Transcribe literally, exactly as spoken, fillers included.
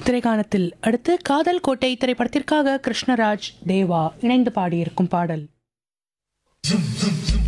திரைக்காணத்தில் அடுத்து காதல் கோட்டை திரைப்படத்திற்காக கிருஷ்ணராஜ் தேவா இணைந்து பாடியிருக்கும் பாடல். Zoom, zoom, zoom.